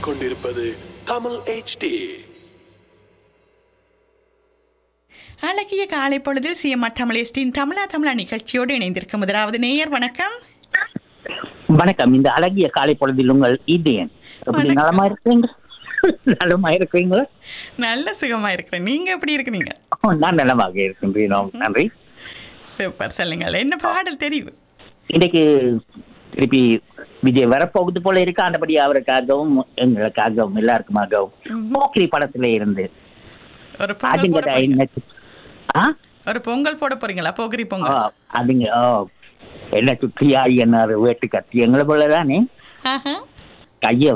கேட்டுக்கொண்டிருப்பது தமிழ் HD. அழகிய காலை பொழுதில் சிஎம்ஆர் தமிழ் தமிழா நிகழ்ச்சியோடு இணைந்திருக்கும் முதலாவது நேயர். வணக்கம். வணக்கம். இந்த அழகிய காலை பொழுதில் உங்கள் இதயன் எப்படி நலமா இருக்கீங்க? நலமா இருக்கீங்களா? நல்ல சுகமா இருக்கிறேன். நீங்க எப்படி இருக்கிறீங்க? நான் நலமாக இருக்கின்றேன். நன்றி. சூப்பர். சொல்லுங்கள், என்ன பாடல் தெரிவு? இன்னைக்கு திருப்பி விஜய் வரப்போகுது போல இருக்கு. ஆண்டபடி அவருக்காகவும் எங்களுக்காகவும் எல்லாருக்குமாகவும் போக்கிரி படத்துல இருந்து ஒரு பொங்கல் போட போறீங்க? ஆ, ஒரு பொங்கல் போட போறீங்களா? போகிரி பொங்கல். அதுங்க என்ன சுற்றியாய் என்ன வேட்டு கத்தி எங்களை போலதானே ஆஹா. கைய